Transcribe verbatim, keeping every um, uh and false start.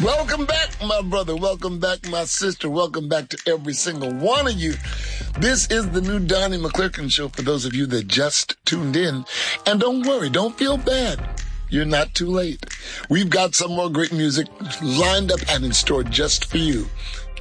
Welcome back, my brother. Welcome back, my sister. Welcome back to every single one of you. This is the new Donnie McClurkin Show for those of you that just tuned in. And don't worry, don't feel bad. You're not too late. We've got some more great music lined up and in store just for you.